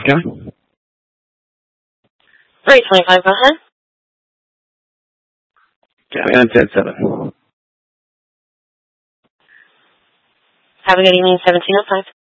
County? 325, go ahead. County on 10-7. Have a good evening, 1705.